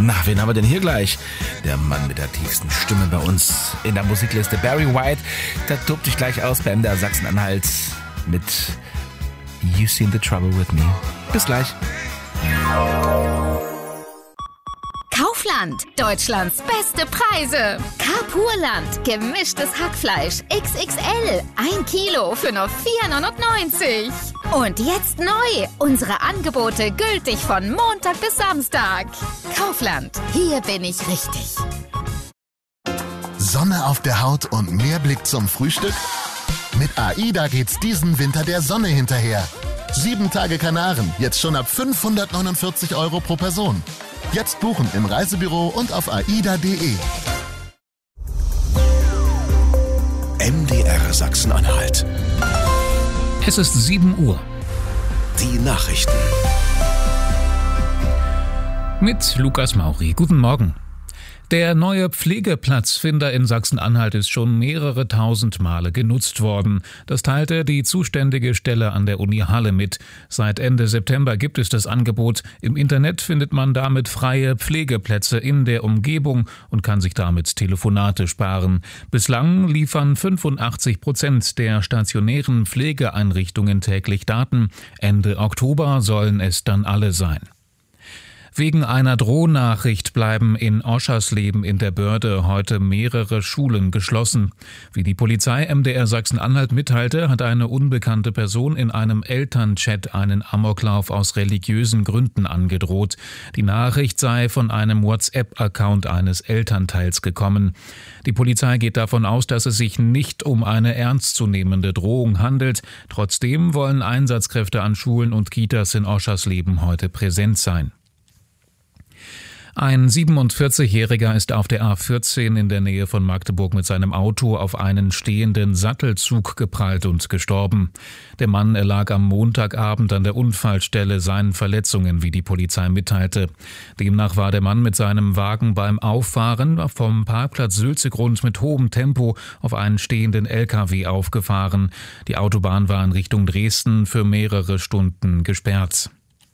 Na, wen haben wir denn hier gleich? Der Mann mit der tiefsten Stimme bei uns in der Musikliste, Barry White. Der tobt dich gleich aus bei MDR Sachsen-Anhalt mit You Seen the Trouble with Me. Bis gleich. Kaufland, Deutschlands beste Preise. Carpurland, gemischtes Hackfleisch, XXL, 1 Kilo für nur 4,99 €. Und jetzt neu, unsere Angebote gültig von Montag bis Samstag. Kaufland, hier bin ich richtig. Sonne auf der Haut und mehr Blick zum Frühstück? Mit AIDA geht's diesen Winter der Sonne hinterher. 7 Tage Kanaren, jetzt schon ab 549 € pro Person. Jetzt buchen im Reisebüro und auf aida.de. MDR Sachsen-Anhalt. Es ist 7 Uhr. Die Nachrichten. Mit Lukas Mauri. Guten Morgen. Der neue Pflegeplatzfinder in Sachsen-Anhalt ist schon mehrere tausend Male genutzt worden. Das teilte die zuständige Stelle an der Uni Halle mit. Seit Ende September gibt es das Angebot. Im Internet findet man damit freie Pflegeplätze in der Umgebung und kann sich damit Telefonate sparen. Bislang liefern 85% der stationären Pflegeeinrichtungen täglich Daten. Ende Oktober sollen es dann alle sein. Wegen einer Drohnachricht bleiben in Oschersleben in der Börde heute mehrere Schulen geschlossen. Wie die Polizei MDR Sachsen-Anhalt mitteilte, hat eine unbekannte Person in einem Elternchat einen Amoklauf aus religiösen Gründen angedroht. Die Nachricht sei von einem WhatsApp-Account eines Elternteils gekommen. Die Polizei geht davon aus, dass es sich nicht um eine ernstzunehmende Drohung handelt. Trotzdem wollen Einsatzkräfte an Schulen und Kitas in Oschersleben heute präsent sein. Ein 47-Jähriger ist auf der A14 in der Nähe von Magdeburg mit seinem Auto auf einen stehenden Sattelzug geprallt und gestorben. Der Mann erlag am Montagabend an der Unfallstelle seinen Verletzungen, wie die Polizei mitteilte. Demnach war der Mann mit seinem Wagen beim Auffahren vom Parkplatz Sülzegrund mit hohem Tempo auf einen stehenden LKW aufgefahren. Die Autobahn war in Richtung Dresden für mehrere Stunden gesperrt.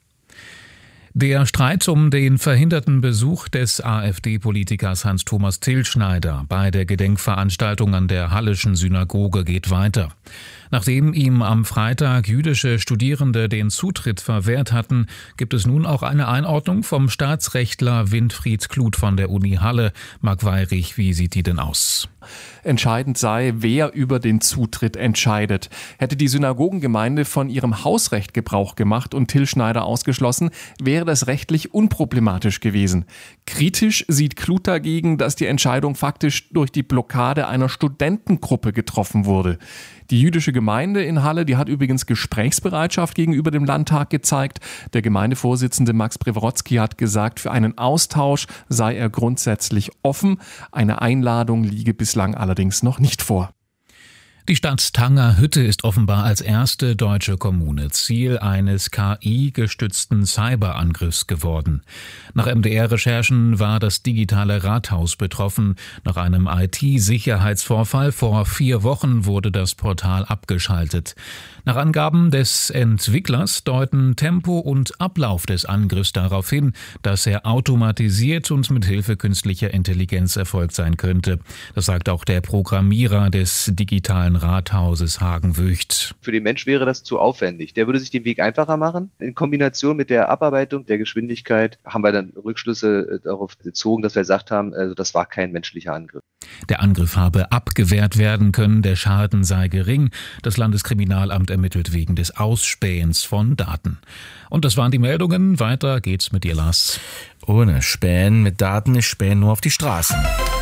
Der Streit um den verhinderten Besuch des AfD-Politikers Hans-Thomas Tilschneider bei der Gedenkveranstaltung an der Halleschen Synagoge geht weiter. Nachdem ihm am Freitag jüdische Studierende den Zutritt verwehrt hatten, gibt es nun auch eine Einordnung vom Staatsrechtler Winfried Kluth von der Uni Halle. Marc Weyrich, wie sieht die denn aus? Entscheidend sei, wer über den Zutritt entscheidet. Hätte die Synagogengemeinde von ihrem Hausrecht Gebrauch gemacht und Tilschneider ausgeschlossen, wäre das rechtlich unproblematisch gewesen. Kritisch sieht Kluth dagegen, dass die Entscheidung faktisch durch die Blockade einer Studentengruppe getroffen wurde. Die jüdische Gemeinde in Halle, die hat übrigens Gesprächsbereitschaft gegenüber dem Landtag gezeigt. Der Gemeindevorsitzende Max Prewrodzki hat gesagt, für einen Austausch sei er grundsätzlich offen. Eine Einladung liege bislang allerdings noch nicht vor. Die Stadt Tangerhütte ist offenbar als erste deutsche Kommune Ziel eines KI-gestützten Cyberangriffs geworden. Nach MDR-Recherchen war das digitale Rathaus betroffen. Nach einem IT-Sicherheitsvorfall vor 4 Wochen wurde das Portal abgeschaltet. Nach Angaben des Entwicklers deuten Tempo und Ablauf des Angriffs darauf hin, dass er automatisiert und mit Hilfe künstlicher Intelligenz erfolgt sein könnte. Das sagt auch der Programmierer des digitalen Rathauses Hagen-Wücht. Für den Mensch wäre das zu aufwendig. Der würde sich den Weg einfacher machen. In Kombination mit der Abarbeitung der Geschwindigkeit haben wir dann Rückschlüsse darauf gezogen, dass wir gesagt haben, also das war kein menschlicher Angriff. Der Angriff habe abgewehrt werden können, der Schaden sei gering. Das Landeskriminalamt ermittelt wegen des Ausspähens von Daten. Und das waren die Meldungen. Weiter geht's mit dir, Lars. Ohne Spähen mit Daten ist Spähen nur auf die Straßen.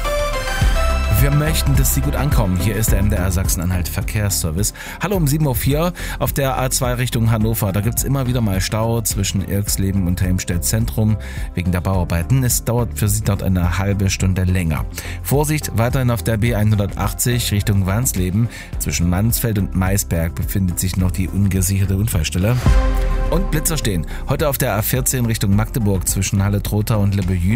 Wir möchten, dass Sie gut ankommen. Hier ist der MDR Sachsen-Anhalt Verkehrsservice. Hallo um 7.04 Uhr auf der A2 Richtung Hannover. Da gibt's immer wieder mal Stau zwischen Irxleben und Helmstedt Zentrum wegen der Bauarbeiten. Es dauert für Sie dort eine halbe Stunde länger. Vorsicht, weiterhin auf der B180 Richtung Wansleben. Zwischen Mansfeld und Maisberg befindet sich noch die ungesicherte Unfallstelle. Und Blitzer stehen. Heute auf der A14 Richtung Magdeburg zwischen Halle-Trotha und Lebeuün.